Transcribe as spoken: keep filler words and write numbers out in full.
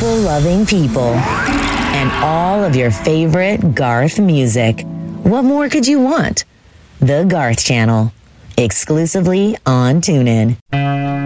people-loving people, and all of your favorite Garth music. What more could you want? The Garth Channel, exclusively on TuneIn.